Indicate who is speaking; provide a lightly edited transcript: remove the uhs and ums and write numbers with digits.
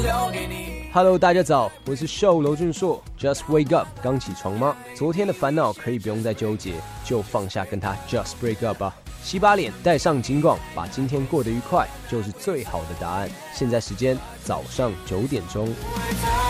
Speaker 1: Hello， 大家早，我是秀娄俊硕。Just wake up， 刚起床吗？昨天的烦恼可以不用再纠结，就放下，跟他 Just break up 吧。洗把脸，戴上金光，把今天过得愉快，就是最好的答案。现在时间早上9点钟。